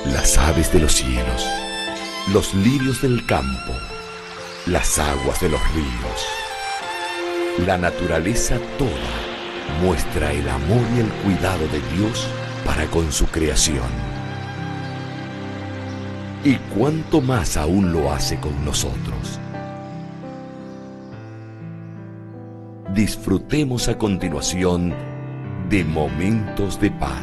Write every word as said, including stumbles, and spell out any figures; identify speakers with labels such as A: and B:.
A: las aves de los cielos, los lirios del campo, las aguas de los ríos. La naturaleza toda muestra el amor y el cuidado de Dios para con su creación. Y cuánto más aún lo hace con nosotros. Disfrutemos a continuación de Momentos de Paz.